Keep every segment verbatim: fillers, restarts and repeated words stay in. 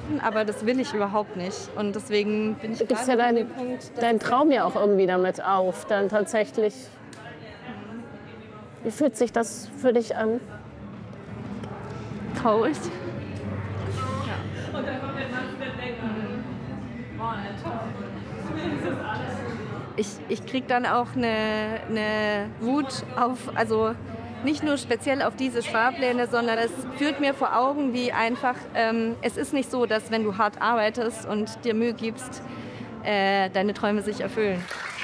machen, aber das will ich überhaupt nicht. Und deswegen bin ich Du gibst ja deinen dein Traum ja auch irgendwie damit auf, dann tatsächlich. Wie fühlt sich das für dich an? Traurig. Ich, ich kriege dann auch eine, eine Wut auf, also nicht nur speziell auf diese Sparpläne, sondern es führt mir vor Augen, wie einfach, ähm, es ist nicht so, dass wenn du hart arbeitest und dir Mühe gibst, äh, deine Träume sich erfüllen.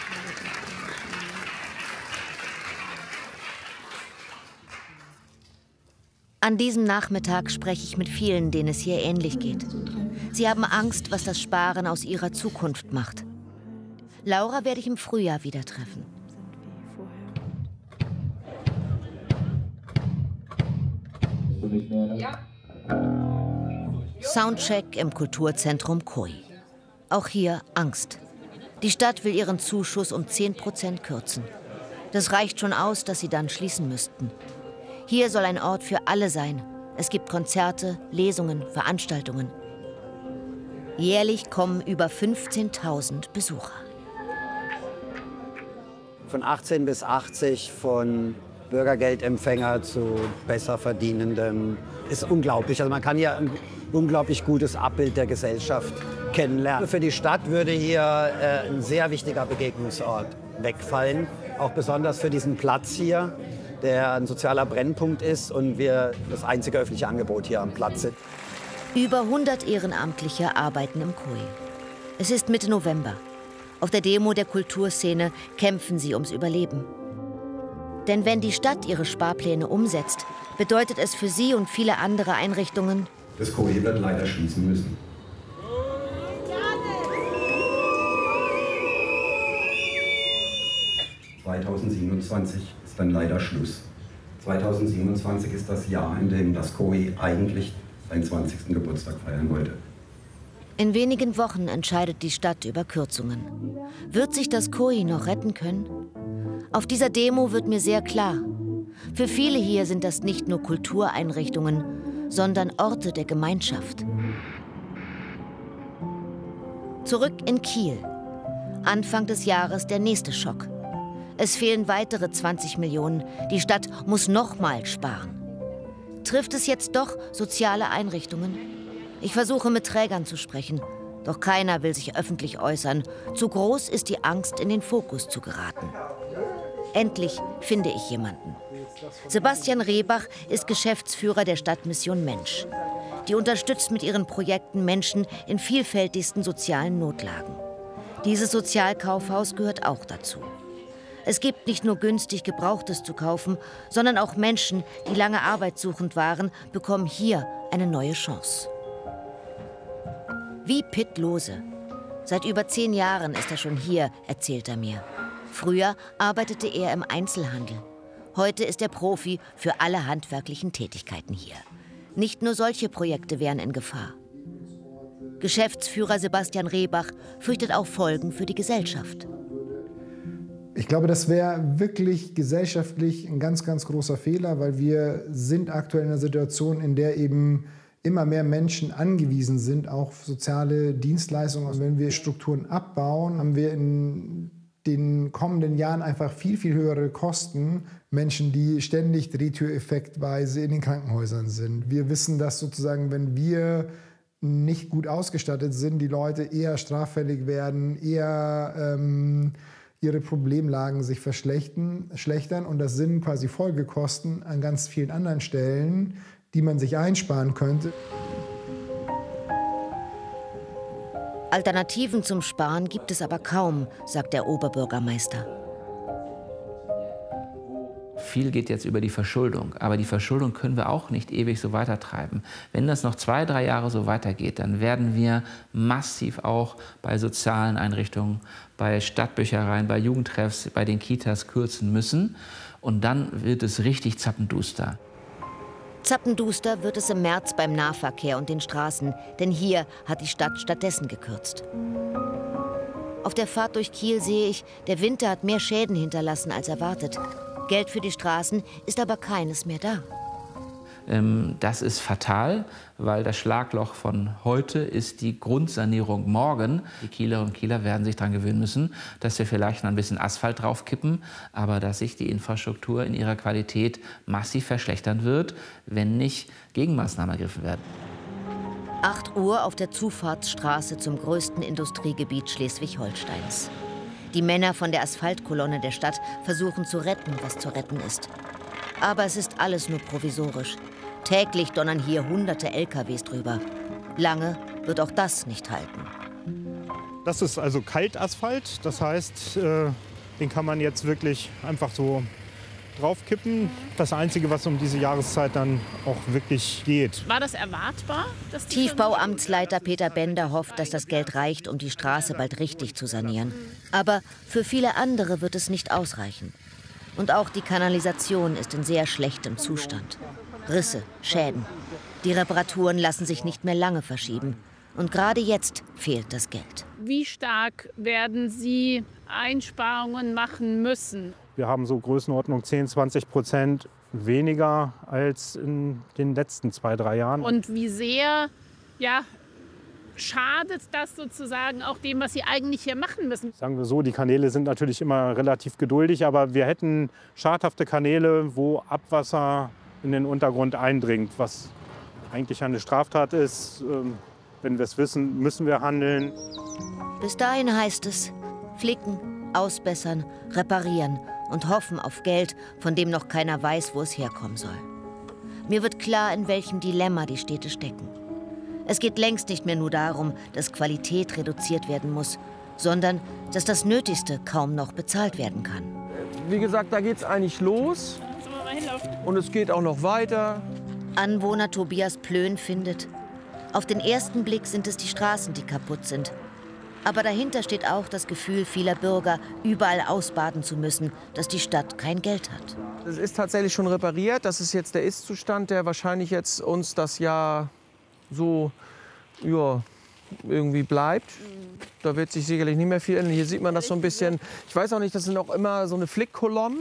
An diesem Nachmittag spreche ich mit vielen, denen es hier ähnlich geht. Sie haben Angst, was das Sparen aus ihrer Zukunft macht. Laura werde ich im Frühjahr wieder treffen. Ja. Soundcheck im Kulturzentrum Koi. Auch hier Angst. Die Stadt will ihren Zuschuss um zehn Prozent kürzen. Das reicht schon aus, dass sie dann schließen müssten. Hier soll ein Ort für alle sein. Es gibt Konzerte, Lesungen, Veranstaltungen. Jährlich kommen über fünfzehntausend Besucher. Von achtzehn bis achtzig, von Bürgergeldempfänger zu besser verdienendem, ist unglaublich. Also man kann hier ein unglaublich gutes Abbild der Gesellschaft kennenlernen. Für die Stadt würde hier äh, ein sehr wichtiger Begegnungsort wegfallen, auch besonders für diesen Platz hier, der ein sozialer Brennpunkt ist und wir das einzige öffentliche Angebot hier am Platz sind. Über hundert Ehrenamtliche arbeiten im Koi. Es ist Mitte November. Auf der Demo der Kulturszene kämpfen sie ums Überleben. Denn wenn die Stadt ihre Sparpläne umsetzt, bedeutet es für sie und viele andere Einrichtungen: Das Koi wird leider schließen müssen. zweitausendsiebenundzwanzig ist dann leider Schluss. zweitausendsiebenundzwanzig ist das Jahr, in dem das Koi eigentlich seinen zwanzigsten Geburtstag feiern wollte. In wenigen Wochen entscheidet die Stadt über Kürzungen. Wird sich das Koi noch retten können? Auf dieser Demo wird mir sehr klar: Für viele hier sind das nicht nur Kultureinrichtungen, sondern Orte der Gemeinschaft. Zurück in Kiel. Anfang des Jahres der nächste Schock. Es fehlen weitere zwanzig Millionen. Die Stadt muss nochmal sparen. Trifft es jetzt doch soziale Einrichtungen? Ich versuche mit Trägern zu sprechen, doch keiner will sich öffentlich äußern. Zu groß ist die Angst, in den Fokus zu geraten. Endlich finde ich jemanden. Sebastian Rehbach ist Geschäftsführer der Stadtmission Mensch. Die unterstützt mit ihren Projekten Menschen in vielfältigsten sozialen Notlagen. Dieses Sozialkaufhaus gehört auch dazu. Es gibt nicht nur günstig Gebrauchtes zu kaufen, sondern auch Menschen, die lange arbeitssuchend waren, bekommen hier eine neue Chance. Wie Pitt Lose. Seit über zehn Jahren ist er schon hier, erzählt er mir. Früher arbeitete er im Einzelhandel. Heute ist er Profi für alle handwerklichen Tätigkeiten hier. Nicht nur solche Projekte wären in Gefahr. Geschäftsführer Sebastian Rehbach fürchtet auch Folgen für die Gesellschaft. Ich glaube, das wäre wirklich gesellschaftlich ein ganz, ganz großer Fehler, weil wir sind aktuell in einer Situation, in der eben immer mehr Menschen angewiesen sind auf soziale Dienstleistungen. Und wenn wir Strukturen abbauen, haben wir in den kommenden Jahren einfach viel, viel höhere Kosten. Menschen, die ständig drehtüreffektweise in den Krankenhäusern sind. Wir wissen, dass sozusagen, wenn wir nicht gut ausgestattet sind, die Leute eher straffällig werden, eher ähm, ihre Problemlagen sich verschlechtern. Und das sind quasi Folgekosten an ganz vielen anderen Stellen, die man sich einsparen könnte. Alternativen zum Sparen gibt es aber kaum, sagt der Oberbürgermeister. Viel geht jetzt über die Verschuldung, aber die Verschuldung können wir auch nicht ewig so weitertreiben. Wenn das noch zwei, drei Jahre so weitergeht, dann werden wir massiv auch bei sozialen Einrichtungen, bei Stadtbüchereien, bei Jugendtreffs, bei den Kitas kürzen müssen. Und dann wird es richtig zappenduster. Zappenduster wird es im März beim Nahverkehr und den Straßen, denn hier hat die Stadt stattdessen gekürzt. Auf der Fahrt durch Kiel sehe ich, der Winter hat mehr Schäden hinterlassen als erwartet. Geld für die Straßen ist aber keines mehr da. Das ist fatal, weil das Schlagloch von heute ist die Grundsanierung morgen. Die Kielerinnen und Kieler werden sich daran gewöhnen müssen, dass wir vielleicht noch ein bisschen Asphalt draufkippen, aber dass sich die Infrastruktur in ihrer Qualität massiv verschlechtern wird, wenn nicht Gegenmaßnahmen ergriffen werden. acht Uhr auf der Zufahrtsstraße zum größten Industriegebiet Schleswig-Holsteins. Die Männer von der Asphaltkolonne der Stadt versuchen zu retten, was zu retten ist. Aber es ist alles nur provisorisch. Täglich donnern hier hunderte L K Ws drüber. Lange wird auch das nicht halten. Das ist also Kaltasphalt, das heißt, äh, den kann man jetzt wirklich einfach so draufkippen. Das Einzige, was um diese Jahreszeit dann auch wirklich geht. War das erwartbar? Dass Tiefbauamtsleiter Peter Bender hofft, dass das Geld reicht, um die Straße bald richtig zu sanieren. Aber für viele andere wird es nicht ausreichen. Und auch die Kanalisation ist in sehr schlechtem Zustand. Risse, Schäden. Die Reparaturen lassen sich nicht mehr lange verschieben. Und gerade jetzt fehlt das Geld. Wie stark werden Sie Einsparungen machen müssen? Wir haben so Größenordnung zehn, zwanzig Prozent weniger als in den letzten zwei, drei Jahren. Und wie sehr, ja, schadet das sozusagen auch dem, was Sie eigentlich hier machen müssen? Sagen wir so, die Kanäle sind natürlich immer relativ geduldig, aber wir hätten schadhafte Kanäle, wo Abwasser in den Untergrund eindringt, was eigentlich eine Straftat ist. Wenn wir es wissen, müssen wir handeln. Bis dahin heißt es flicken, ausbessern, reparieren und hoffen auf Geld, von dem noch keiner weiß, wo es herkommen soll. Mir wird klar, in welchem Dilemma die Städte stecken. Es geht längst nicht mehr nur darum, dass Qualität reduziert werden muss, sondern dass das Nötigste kaum noch bezahlt werden kann. Wie gesagt, da geht es eigentlich los und es geht auch noch weiter. Anwohner Tobias Plön findet, auf den ersten Blick sind es die Straßen, die kaputt sind. Aber dahinter steht auch das Gefühl vieler Bürger, überall ausbaden zu müssen, dass die Stadt kein Geld hat. Es ist tatsächlich schon repariert. Das ist jetzt der Ist-Zustand, der wahrscheinlich jetzt uns das Jahr so ja, irgendwie bleibt. Da wird sich sicherlich nicht mehr viel ändern. Hier sieht man das so ein bisschen. Ich weiß auch nicht, das sind auch immer so eine Flickkolonnen,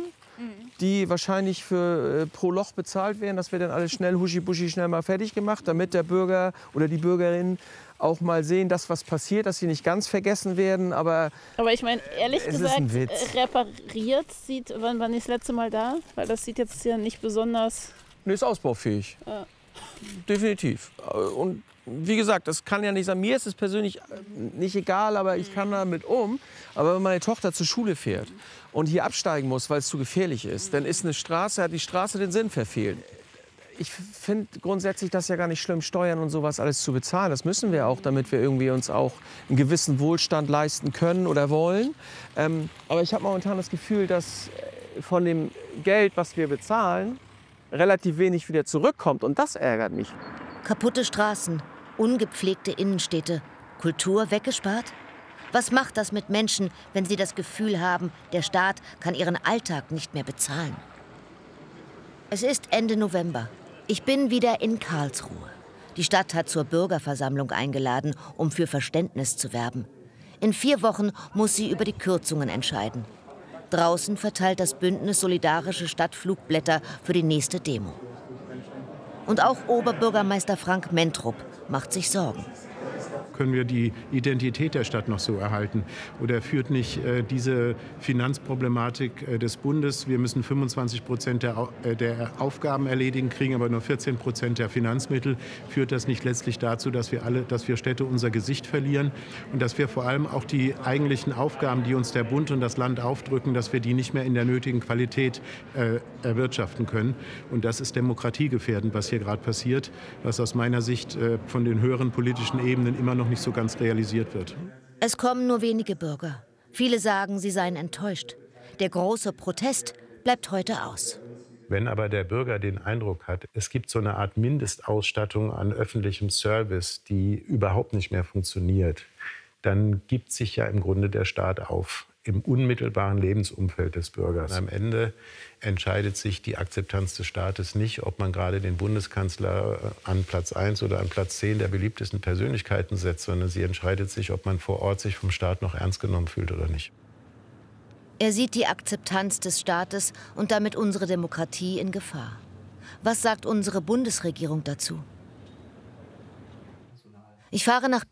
die wahrscheinlich für äh, pro Loch bezahlt werden. Das wird dann alles schnell, huschi-buschi, schnell mal fertig gemacht, damit der Bürger oder die Bürgerin auch mal sehen, dass was passiert, dass sie nicht ganz vergessen werden. Aber, aber ich meine, ehrlich es gesagt, ist ein Witz. repariert sieht, wann war das letzte Mal da? Weil das sieht jetzt ja nicht besonders... Nee, ist ausbaufähig. Ja. Definitiv. Und wie gesagt, das kann ja nicht sein. Mir ist es persönlich nicht egal, aber ich kann damit um. Aber wenn meine Tochter zur Schule fährt und hier absteigen muss, weil es zu gefährlich ist, dann ist eine Straße, hat die Straße den Sinn verfehlt. Ich finde grundsätzlich das ja gar nicht schlimm, Steuern und sowas alles zu bezahlen. Das müssen wir auch, damit wir irgendwie uns auch einen gewissen Wohlstand leisten können oder wollen. Ähm, aber ich habe momentan das Gefühl, dass von dem Geld, was wir bezahlen, relativ wenig wieder zurückkommt. Und das ärgert mich. Kaputte Straßen, ungepflegte Innenstädte, Kultur weggespart? Was macht das mit Menschen, wenn sie das Gefühl haben, der Staat kann ihren Alltag nicht mehr bezahlen? Es ist Ende November. Ich bin wieder in Karlsruhe. Die Stadt hat zur Bürgerversammlung eingeladen, um für Verständnis zu werben. In vier Wochen muss sie über die Kürzungen entscheiden. Draußen verteilt das Bündnis Solidarische Stadt Flugblätter für die nächste Demo. Und auch Oberbürgermeister Frank Mentrup macht sich Sorgen. Können wir die Identität der Stadt noch so erhalten? Oder führt nicht äh, diese Finanzproblematik äh, des Bundes, wir müssen fünfundzwanzig Prozent der, äh, der Aufgaben erledigen, kriegen aber nur vierzehn Prozent der Finanzmittel, führt das nicht letztlich dazu, dass wir, alle, dass wir Städte unser Gesicht verlieren und dass wir vor allem auch die eigentlichen Aufgaben, die uns der Bund und das Land aufdrücken, dass wir die nicht mehr in der nötigen Qualität äh, erwirtschaften können? Und das ist demokratiegefährdend, was hier gerade passiert, was aus meiner Sicht äh, von den höheren politischen Ebenen immer noch nicht so ganz realisiert wird. Es kommen nur wenige Bürger. Viele sagen, sie seien enttäuscht. Der große Protest bleibt heute aus. Wenn aber der Bürger den Eindruck hat, es gibt so eine Art Mindestausstattung an öffentlichem Service, die überhaupt nicht mehr funktioniert, dann gibt sich ja im Grunde der Staat auf im unmittelbaren Lebensumfeld des Bürgers. Am Ende entscheidet sich die Akzeptanz des Staates nicht, ob man gerade den Bundeskanzler an Platz eins oder an Platz zehn der beliebtesten Persönlichkeiten setzt, sondern sie entscheidet sich, ob man vor Ort sich vom Staat noch ernst genommen fühlt oder nicht. Er sieht die Akzeptanz des Staates und damit unsere Demokratie in Gefahr. Was sagt unsere Bundesregierung dazu? Ich fahre nach